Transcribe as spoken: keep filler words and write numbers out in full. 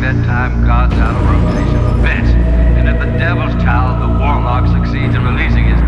that time gods out of rotation. Bet. And if the devil's child, the warlock, succeeds in releasing his